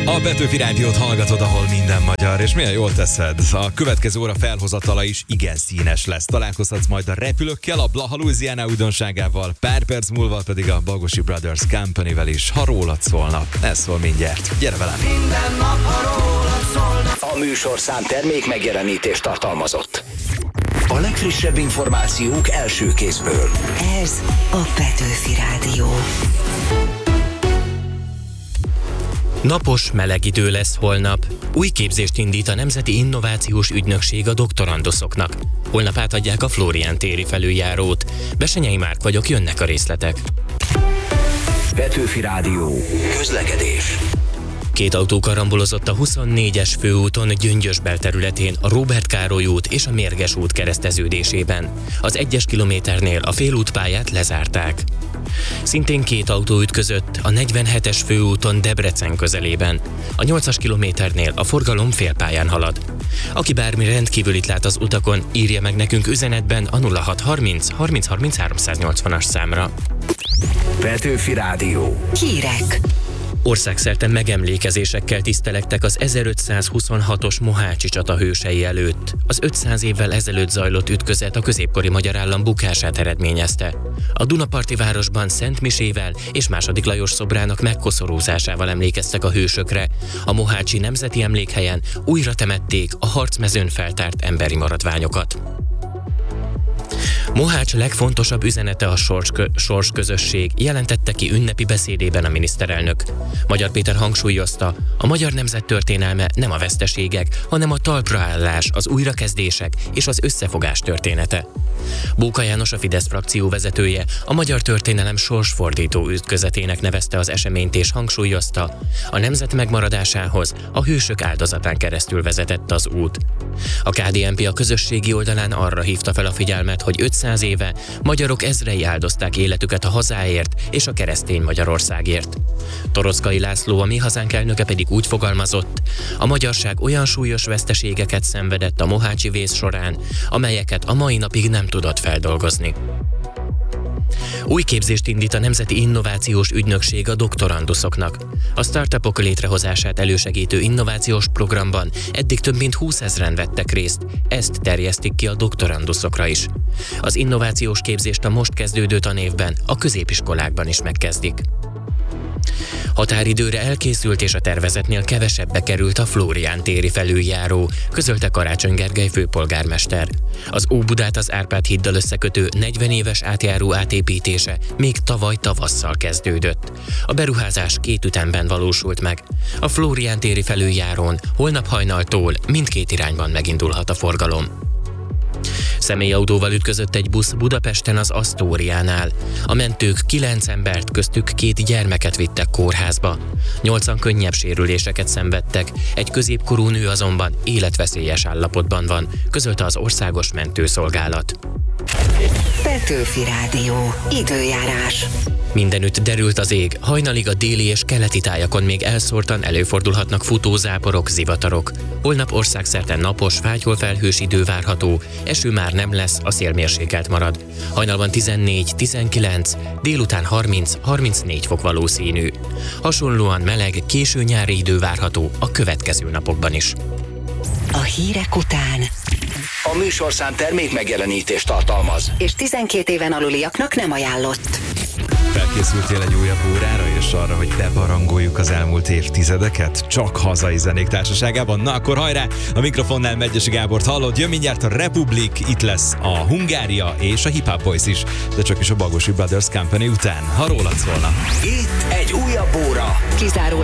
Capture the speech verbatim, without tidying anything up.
A Petőfi Rádiót hallgatod, ahol minden magyar, és milyen jól teszed. A következő óra felhozatala is igen színes lesz. Találkozhatsz majd a repülőkkel, a Blaha Louisiana újdonságával, pár perc múlva pedig a Bagosi Brothers Company-vel is, ha rólad szólna. Ez szól mindjárt. Gyere velem! Minden nap, ha rólad szólna. A műsorszám termék megjelenítést tartalmazott. A legfrissebb információk első kézből. Ez a Petőfi Rádió. Napos, meleg idő lesz holnap. Új képzést indít a Nemzeti Innovációs Ügynökség a doktoranduszoknak. Holnap átadják a Flórián téri felüljárót. Besenyei Márk vagyok, jönnek a részletek. Petőfi Rádió. Közlekedés. Két autó karambolozott a huszonnégyes főúton Gyöngyös belterületén, a Róbert Károly út és a Mérges út kereszteződésében. Az egyes kilométernél a félútpályát lezárták. Szintén két autó ütközött a negyvenhetes főúton Debrecen közelében. A nyolcas kilométernél a forgalom félpályán halad. Aki bármi rendkívülit lát az utakon, írja meg nekünk üzenetben a nulla hat harminc harminc harminc háromszáznyolcvanas számra. Petőfi Rádió. Hírek. Országszerte megemlékezésekkel tisztelegtek az ezerötszázhuszonhatos mohácsi csata hősei előtt. Az ötszáz évvel ezelőtt zajlott ütközet a középkori magyar állam bukását eredményezte. A Dunaparti városban Szent Misével és második Lajos szobrának megkoszorúzásával emlékeztek a hősökre. A mohácsi nemzeti emlékhelyen újra temették a harcmezőn feltárt emberi maradványokat. Mohács legfontosabb üzenete a sorsközösség, jelentette ki ünnepi beszédében a miniszterelnök. Magyar Péter hangsúlyozta, a magyar nemzet történelme nem a veszteségek, hanem a talpraállás, az újrakezdések és az összefogás története. Bóka János, a Fidesz frakció vezetője, a magyar történelem sorsfordító ütközetének nevezte az eseményt és hangsúlyozta, a nemzet megmaradásához a hősök áldozatán keresztül vezetett az út. A ká dé en pé a közösségi oldalán arra hívta fel a figyelmet, hogy ötszáz éve magyarok ezrei áldozták életüket a hazáért és a keresztény Magyarországért. Toroczkai László, a Mi Hazánk elnöke pedig úgy fogalmazott, a magyarság olyan súlyos veszteségeket szenvedett a mohácsi vész során, amelyeket a mai napig nem tudott feldolgozni. Új képzést indít a Nemzeti Innovációs Ügynökség a doktoranduszoknak. A startupok létrehozását elősegítő innovációs programban eddig több mint húszezren vettek részt, ezt terjesztik ki a doktoranduszokra is. Az innovációs képzést a most kezdődő tanévben a középiskolákban is megkezdik. Határidőre elkészült és a tervezetnél kevesebbe került a Flórián téri felüljáró, közölte Karácsony Gergely főpolgármester. Az Óbudát az Árpád híddal összekötő negyven éves átjáró átépítése még tavaly tavasszal kezdődött. A beruházás két ütemben valósult meg. A Flórián téri felüljárón holnap hajnaltól mindkét irányban megindulhat a forgalom. Személyautóval ütközött egy busz Budapesten az Asztóriánál. A mentők kilenc embert, köztük két gyermeket vittek kórházba. Nyolcan könnyebb sérüléseket szenvedtek, egy középkorú nő azonban életveszélyes állapotban van, közölte az Országos Mentőszolgálat. Petőfi Rádió. Időjárás. Mindenütt derült az ég, hajnalig a déli és keleti tájakon még elszórtan előfordulhatnak futózáporok, zivatarok. Holnap országszerte napos, fátyol felhős idő várható, eső már nem lesz, a szél mérsékelt marad. Hajnalban tizennégy tizenkilenc, délután harminc harmincnégy fok valószínű. Hasonlóan meleg, késő nyári idő várható a következő napokban is. A hírek után A műsorszám termék megjelenítést tartalmaz. és tizenkét éven aluliaknak nem ajánlott. Felkészültél egy újabb órára, és arra, hogy bebarangoljuk az elmúlt évtizedeket? Csak hazai zenék társaságában? Na akkor hajrá! A mikrofonnál Megyesi Gábort hallod, jön mindjárt a Republic, itt lesz a Hungária és a Hip Hop Boys is, de csak is a Bagosi Brothers Company után, ha rólad szólna. Itt egy újabb óra. Kizárólag